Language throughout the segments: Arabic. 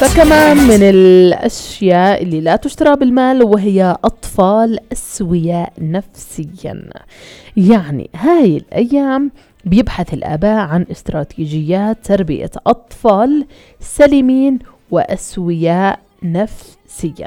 فكمان من الأشياء اللي لا تشترى بالمال وهي أطفال أسوياء نفسيا. يعني هاي الأيام بيبحث الآباء عن استراتيجيات تربية أطفال سليمين وأسوياء نفسيا.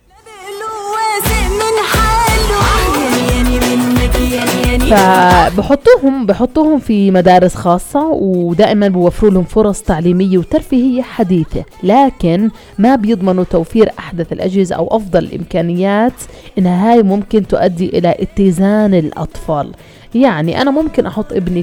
فبحطوهم في مدارس خاصة، ودائما بوفروا لهم فرص تعليمية وترفيهية حديثة، لكن ما بيضمنوا توفير أحدث الأجهزة أو أفضل الإمكانيات إنها هاي ممكن تؤدي إلى اتزان الأطفال. يعني أنا ممكن أحط ابني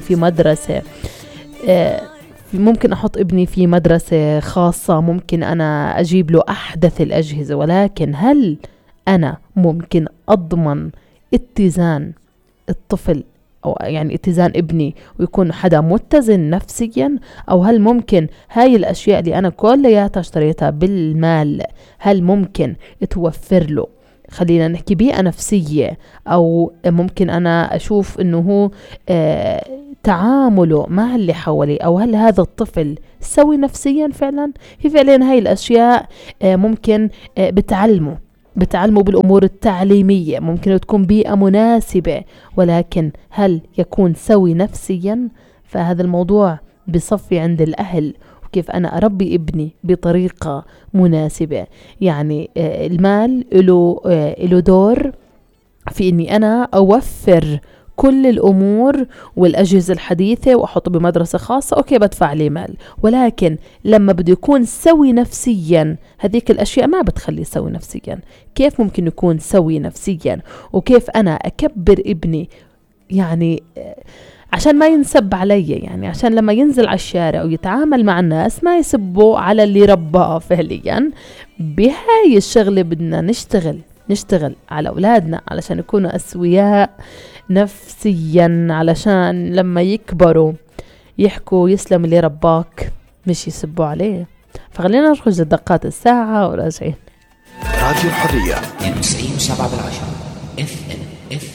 في مدرسة خاصة، ممكن أنا أجيب له أحدث الأجهزة، ولكن هل أنا ممكن أضمن اتزان الطفل أو يعني اتزان ابني ويكون حدا متزن نفسيا؟ أو هل ممكن هاي الأشياء اللي أنا كلياتها اشتريتها بالمال هل ممكن توفر له، خلينا نحكي بيئة نفسية، أو ممكن أنا أشوف إنه هو تعامله مع اللي حواليه، أو هل هذا الطفل سوي نفسيا فعلا؟ هي فعلا هاي الأشياء ممكن بتعلمه بالأمور التعليمية، ممكن تكون بيئة مناسبة، ولكن هل يكون سوي نفسيا؟ فهذا الموضوع بصفي عند الأهل، وكيف أنا أربي ابني بطريقة مناسبة. يعني المال له دور في إني أنا أوفر كل الأمور والأجهزة الحديثة وأحطه بمدرسة خاصة، أوكي بدفع لي مال، ولكن لما بده يكون سوي نفسيا هذيك الأشياء ما بتخلي سوي نفسيا. كيف ممكن يكون سوي نفسيا؟ وكيف أنا أكبر ابني يعني عشان ما ينسب علي، يعني عشان لما ينزل على الشارع ويتعامل مع الناس ما يسبوا على اللي رباه فعليا. بهاي الشغلة بدنا نشتغل على أولادنا علشان يكونوا أسوياء نفسيا، علشان لما يكبروا يحكوا يسلم اللي رباك مش يسبوا عليه. فخلينا نخرج لدقات الساعة وراجعين. راديو الحرية 97.10 FM.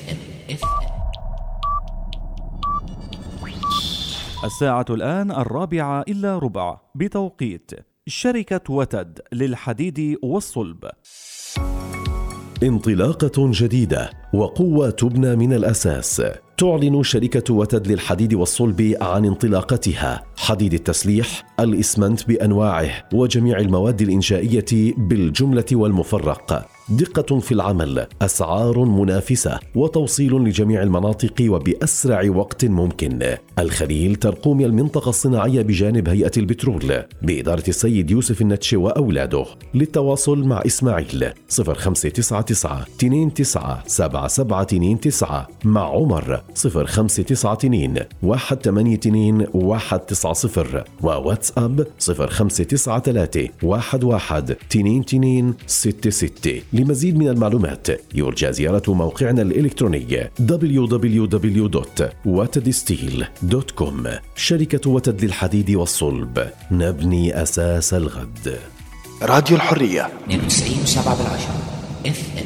الساعة الآن 4:15 بتوقيت شركة وتد للحديد والصلب. انطلاقة جديدة وقوة تبنى من الأساس. تعلن شركة وتد للحديد والصلب عن انطلاقتها حديد التسليح، الإسمنت بأنواعه وجميع المواد الإنشائية بالجملة والمفرق. دقة في العمل، أسعار منافسة، وتوصيل لجميع المناطق وبأسرع وقت ممكن. الخليل ترقومي المنطقة الصناعية بجانب هيئة البترول بإدارة السيد يوسف النتش وأولاده. للتواصل مع إسماعيل 0599 29 7729، مع عمر 0592 182 190، وواتساب 0593 11 22 66. لمزيد من المعلومات يرجى زيارة موقعنا الإلكتروني www.watedsteel.com. شركة وتد للحديد والصلب، نبني أساس الغد. راديو الحرية 92.7 FM.